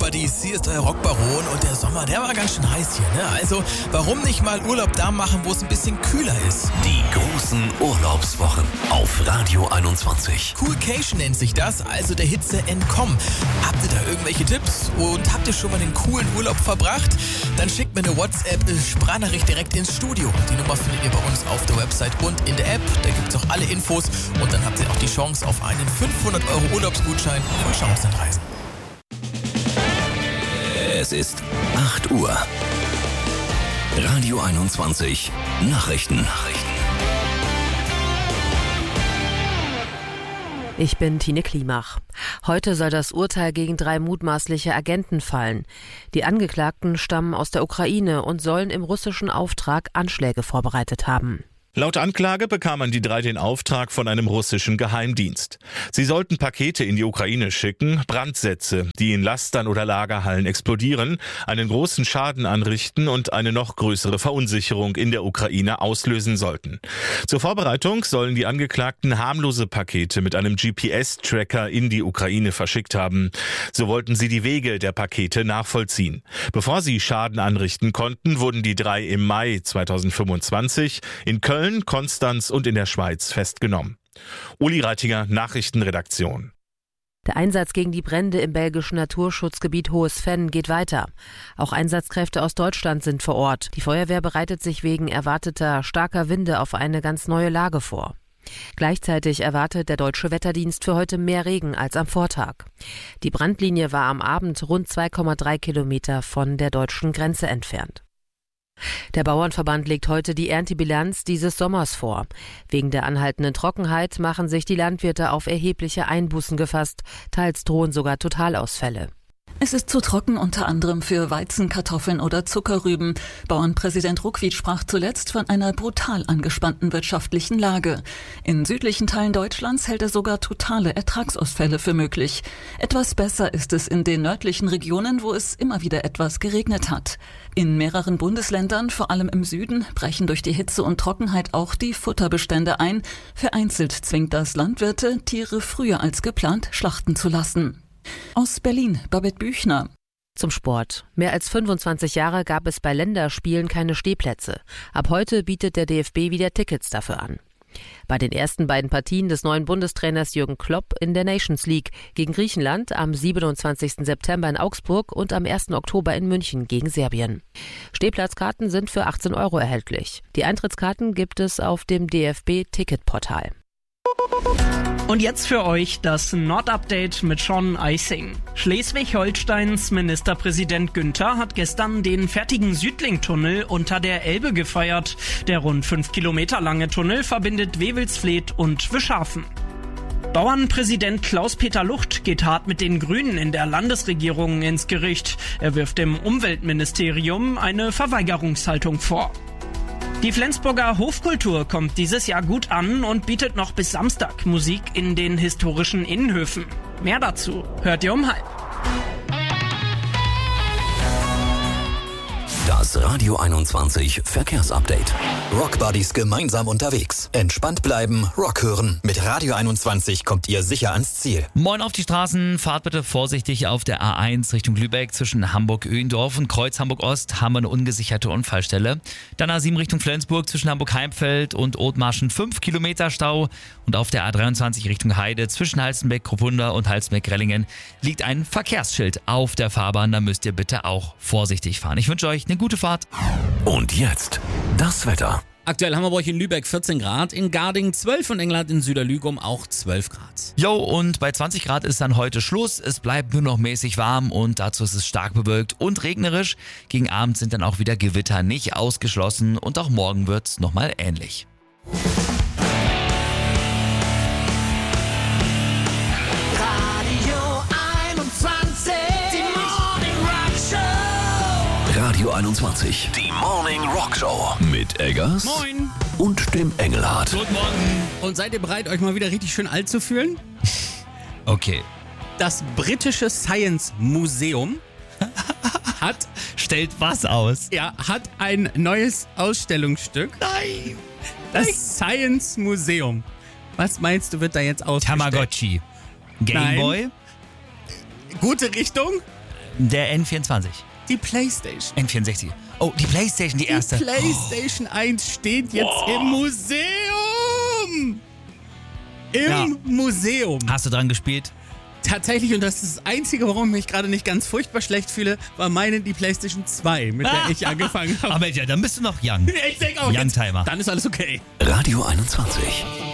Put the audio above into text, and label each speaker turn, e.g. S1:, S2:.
S1: Buddies, hier ist euer Rockbaron und der Sommer, der war ganz schön heiß hier, ne? Also, warum nicht mal Urlaub da machen, wo es ein bisschen kühler ist?
S2: Die großen Urlaubswochen auf Radio 21.
S1: Coolcation nennt sich das, also der Hitze entkommen. Habt ihr da irgendwelche Tipps und habt ihr schon mal einen coolen Urlaub verbracht? Dann schickt mir eine WhatsApp-Sprachnachricht direkt ins Studio. Die Nummer findet ihr bei uns auf der Website und in der App. Da gibt's auch alle Infos und dann habt ihr auch die Chance auf einen 500 € Urlaubsgutschein von Chancenreisen.
S2: Es ist 8 Uhr. Radio 21 Nachrichten.
S3: Ich bin Tine Klimach. Heute soll das Urteil gegen 3 mutmaßliche Agenten fallen. Die Angeklagten stammen aus der Ukraine und sollen im russischen Auftrag Anschläge vorbereitet haben.
S4: Laut Anklage bekamen die 3 den Auftrag von einem russischen Geheimdienst. Sie sollten Pakete in die Ukraine schicken, Brandsätze, die in Lastern oder Lagerhallen explodieren, einen großen Schaden anrichten und eine noch größere Verunsicherung in der Ukraine auslösen sollten. Zur Vorbereitung sollen die Angeklagten harmlose Pakete mit einem GPS-Tracker in die Ukraine verschickt haben. So wollten sie die Wege der Pakete nachvollziehen. Bevor sie Schaden anrichten konnten, wurden die 3 im Mai 2025 in Köln, Konstanz und in der Schweiz festgenommen. Uli Reitinger, Nachrichtenredaktion.
S3: Der Einsatz gegen die Brände im belgischen Naturschutzgebiet Hohes Venn geht weiter. Auch Einsatzkräfte aus Deutschland sind vor Ort. Die Feuerwehr bereitet sich wegen erwarteter starker Winde auf eine ganz neue Lage vor. Gleichzeitig erwartet der Deutsche Wetterdienst für heute mehr Regen als am Vortag. Die Brandlinie war am Abend rund 2,3 Kilometer von der deutschen Grenze entfernt. Der Bauernverband legt heute die Erntebilanz dieses Sommers vor. Wegen der anhaltenden Trockenheit machen sich die Landwirte auf erhebliche Einbußen gefasst. Teils drohen sogar Totalausfälle.
S5: Es ist zu trocken, unter anderem für Weizen, Kartoffeln oder Zuckerrüben. Bauernpräsident Ruckwied sprach zuletzt von einer brutal angespannten wirtschaftlichen Lage. In südlichen Teilen Deutschlands hält er sogar totale Ertragsausfälle für möglich. Etwas besser ist es in den nördlichen Regionen, wo es immer wieder etwas geregnet hat. In mehreren Bundesländern, vor allem im Süden, brechen durch die Hitze und Trockenheit auch die Futterbestände ein. Vereinzelt zwingt das Landwirte, Tiere früher als geplant schlachten zu lassen. Aus Berlin, Babette Büchner.
S3: Zum Sport. Mehr als 25 Jahre gab es bei Länderspielen keine Stehplätze. Ab heute bietet der DFB wieder Tickets dafür an. Bei den ersten beiden Partien des neuen Bundestrainers Jürgen Klopp in der Nations League gegen Griechenland am 27. September in Augsburg und am 1. Oktober in München gegen Serbien. Stehplatzkarten sind für 18 € erhältlich. Die Eintrittskarten gibt es auf dem DFB-Ticketportal.
S6: Und jetzt für euch das Nord-Update mit Sean Eising. Schleswig-Holsteins Ministerpräsident Günther hat gestern den fertigen Südlink-Tunnel unter der Elbe gefeiert. Der rund 5 Kilometer lange Tunnel verbindet Wewelsfleth und Wischhafen. Bauernpräsident Klaus-Peter Lucht geht hart mit den Grünen in der Landesregierung ins Gericht. Er wirft dem Umweltministerium eine Verweigerungshaltung vor. Die Flensburger Hofkultur kommt dieses Jahr gut an und bietet noch bis Samstag Musik in den historischen Innenhöfen. Mehr dazu hört ihr um 12:30.
S2: Das Radio 21 Verkehrsupdate. Rockbuddies gemeinsam unterwegs. Entspannt bleiben, Rock hören. Mit Radio 21 kommt ihr sicher ans Ziel.
S7: Moin auf die Straßen. Fahrt bitte vorsichtig auf der A1 Richtung Lübeck. Zwischen Hamburg-Öhendorf und Kreuz Hamburg-Ost haben wir eine ungesicherte Unfallstelle. Dann A7 Richtung Flensburg zwischen Hamburg-Heimfeld und Othmarschen 5 Kilometer Stau. Und auf der A23 Richtung Heide zwischen Halstenbeck-Kruppunda und Halstenbeck-Rellingen liegt ein Verkehrsschild auf der Fahrbahn. Da müsst ihr bitte auch vorsichtig fahren. Ich wünsche euch eine gute Fahrt.
S2: Und jetzt das Wetter.
S8: Aktuell haben wir bei euch in Lübeck 14 Grad, in Garding 12 und England in Süderlügum auch 12 Grad.
S7: Jo, und bei 20 Grad ist dann heute Schluss. Es bleibt nur noch mäßig warm und dazu ist es stark bewölkt und regnerisch. Gegen Abend sind dann auch wieder Gewitter nicht ausgeschlossen und auch morgen wird's nochmal ähnlich.
S2: Radio 21, die Morning Rock Show mit Eggers
S8: Moin.
S2: Und dem Engelhardt.
S8: Guten Morgen. Und seid ihr bereit, euch mal wieder richtig schön alt zu fühlen?
S7: Okay.
S8: Das britische Science Museum
S7: stellt was aus?
S8: Ja, hat ein neues Ausstellungsstück.
S7: Nein.
S8: Das Science Museum. Was meinst du, wird da jetzt ausgestellt?
S7: Tamagotchi. Gameboy?
S8: Gute Richtung.
S7: Der N24.
S9: Die PlayStation.
S7: N64. Oh, die PlayStation, die erste.
S9: Die PlayStation 1 steht jetzt im Museum. Im Museum.
S7: Hast du dran gespielt?
S9: Tatsächlich, und das ist das Einzige, warum ich mich gerade nicht ganz furchtbar schlecht fühle, war die PlayStation 2, mit der ich angefangen habe.
S7: Aber ja, dann bist du noch young.
S9: Ich denke auch,
S7: Youngtimer.
S9: dann ist alles okay.
S2: Radio 21.